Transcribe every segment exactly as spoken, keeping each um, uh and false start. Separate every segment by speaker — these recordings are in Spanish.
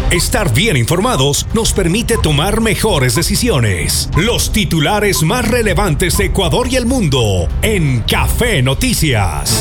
Speaker 1: Estar bien informados nos permite tomar mejores decisiones. Los titulares más relevantes de Ecuador y el mundo en Café Noticias.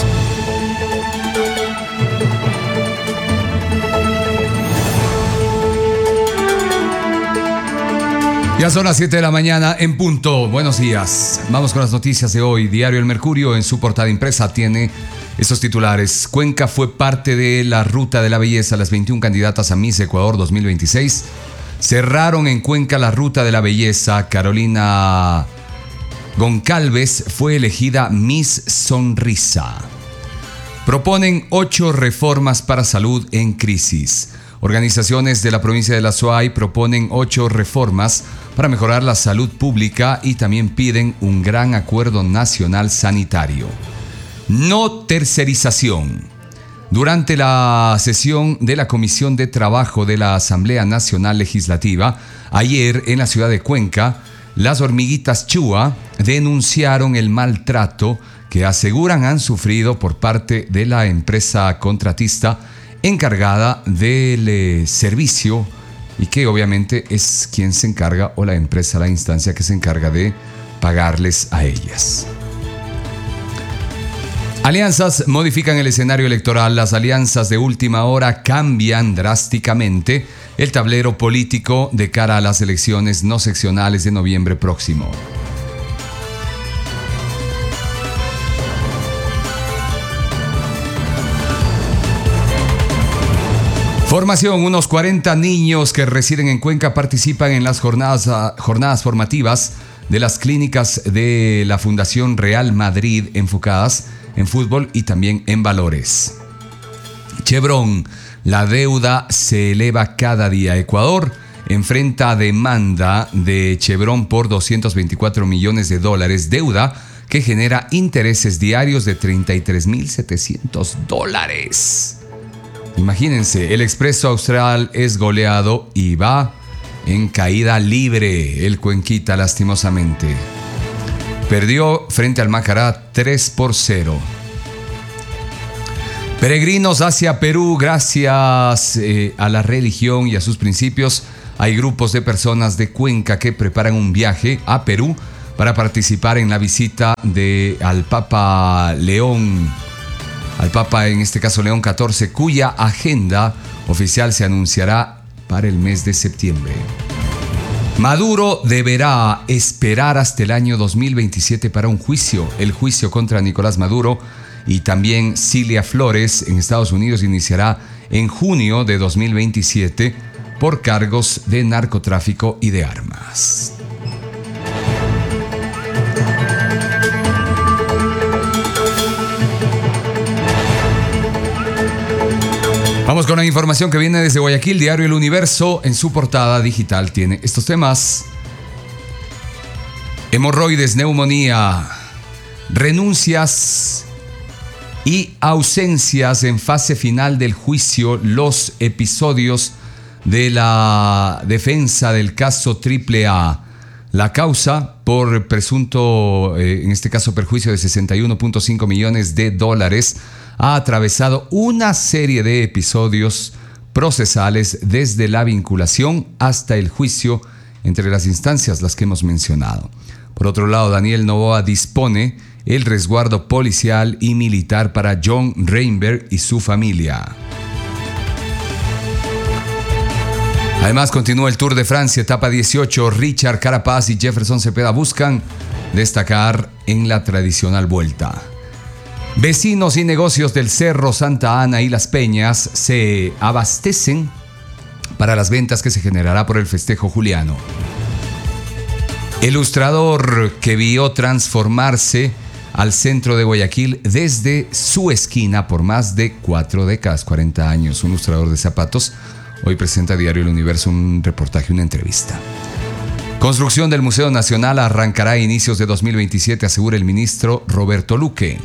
Speaker 2: Ya son las siete de la mañana en punto. Buenos días. Vamos con las noticias de hoy. Diario El Mercurio en su portada impresa tiene estos titulares. Cuenca fue parte de la Ruta de la Belleza. Las veintiuna candidatas a Miss Ecuador dos mil veintiséis cerraron en Cuenca la Ruta de la Belleza. Carolina Goncalves fue elegida Miss Sonrisa. Proponen ocho reformas para salud en crisis. Organizaciones de la provincia de La Suay proponen ocho reformas para mejorar la salud pública y también piden un gran acuerdo nacional sanitario. No tercerización. Durante la sesión de la Comisión de Trabajo de la Asamblea Nacional Legislativa, ayer en la ciudad de Cuenca, las hormiguitas Chua denunciaron el maltrato que aseguran han sufrido por parte de la empresa contratista encargada del eh, servicio y que obviamente es quien se encarga, o la empresa, la instancia que se encarga de pagarles a ellas. Alianzas modifican el escenario electoral. Las alianzas de última hora cambian drásticamente el tablero político de cara a las elecciones no seccionales de noviembre próximo. Formación. Unos cuarenta niños que residen en Cuenca participan en las jornadas, jornadas formativas de las clínicas de la Fundación Real Madrid enfocadas en fútbol y también en valores. Chevron. La deuda se eleva cada día. Ecuador enfrenta demanda de Chevron por doscientos veinticuatro millones de dólares, deuda que genera intereses diarios de treinta y tres mil setecientos dólares. Imagínense, el Expreso Austral es goleado y va en caída libre. El Cuenquita, lastimosamente, perdió frente al Macará tres por cero. Peregrinos hacia Perú gracias eh, a la religión y a sus principios. Hay grupos de personas de Cuenca que preparan un viaje a Perú para participar en la visita de, al Papa León al Papa, en este caso León catorce, cuya agenda oficial se anunciará para el mes de septiembre. Maduro deberá esperar hasta el año dos mil veintisiete para un juicio. El juicio contra Nicolás Maduro y también Cilia Flores en Estados Unidos iniciará en junio de dos mil veintisiete por cargos de narcotráfico y de armas. Vamos con la información que viene desde Guayaquil. Diario El Universo en su portada digital tiene estos temas. Hemorroides, neumonía, renuncias y ausencias en fase final del juicio. Los episodios de la defensa del caso Triple A. La causa por presunto, eh, en este caso, perjuicio de sesenta y uno punto cinco millones de dólares ha atravesado una serie de episodios procesales desde la vinculación hasta el juicio, entre las instancias las que hemos mencionado. Por otro lado, Daniel Noboa dispone el resguardo policial y militar para John Reinberg y su familia. Además, continúa el Tour de Francia, etapa dieciocho. Richard Carapaz y Jefferson Cepeda buscan destacar en la tradicional vuelta. Vecinos y negocios del Cerro, Santa Ana y Las Peñas se abastecen para las ventas que se generará por el festejo juliano. El ilustrador que vio transformarse al centro de Guayaquil desde su esquina por más de cuatro décadas, cuarenta años, un ilustrador de zapatos, hoy presenta a Diario El Universo un reportaje, una entrevista. Construcción del Museo Nacional arrancará a inicios de dos mil veintisiete, asegura el ministro Roberto Luque.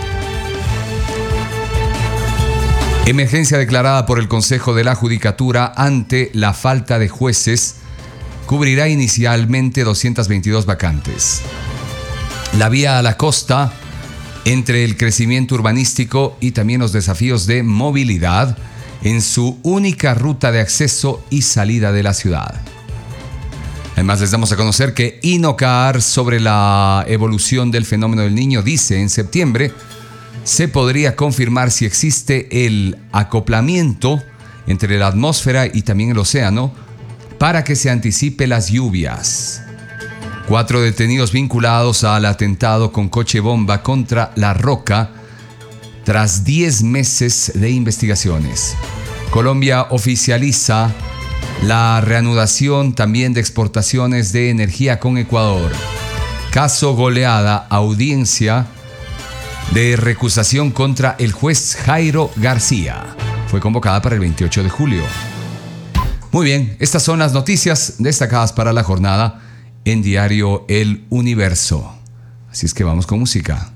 Speaker 2: Emergencia declarada por el Consejo de la Judicatura ante la falta de jueces cubrirá inicialmente doscientas veintidós vacantes. La vía a la costa, entre el crecimiento urbanístico y también los desafíos de movilidad, en su única ruta de acceso y salida de la ciudad. Además, les damos a conocer que INOCAR, sobre la evolución del fenómeno del Niño, dice: en septiembre se podría confirmar si existe el acoplamiento entre la atmósfera y también el océano para que se anticipe las lluvias. Cuatro detenidos vinculados al atentado con coche bomba contra La Roca tras diez meses de investigaciones. Colombia oficializa la reanudación también de exportaciones de energía con Ecuador. Caso goleada, audiencia de recusación contra el juez Jairo García. Fue convocada para el veintiocho de julio. Muy bien, estas son las noticias destacadas para la jornada en Diario El Universo. Así es que vamos con música.